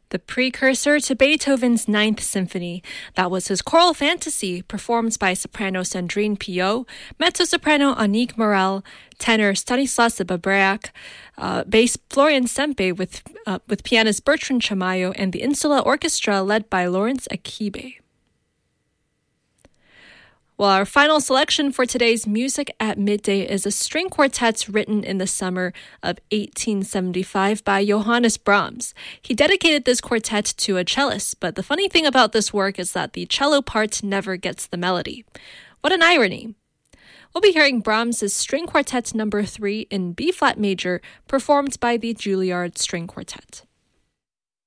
The precursor to Beethoven's Ninth Symphony. That was his choral fantasy, performed by soprano Sandrine Piot, mezzo-soprano Annick Morel, tenor Stanislas Babreak, bass Florian Sempe with pianist Bertrand Chamayo, and the Insula Orchestra led by Lawrence Akibe. Well, our final selection for today's Music at Midday is a string quartet written in the summer of 1875 by Johannes Brahms. He dedicated this quartet to a cellist, but the funny thing about this work is that the cello part never gets the melody. What an irony! We'll be hearing Brahms' String Quartet No. 3 in B-flat major, performed by the Juilliard String Quartet.